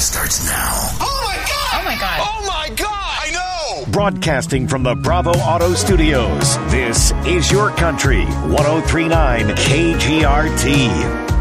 starts now. Oh my God! Oh my God! Oh my God! I know! Broadcasting from the Bravo Auto Studios, this is Your Country, 103.9 KGRT.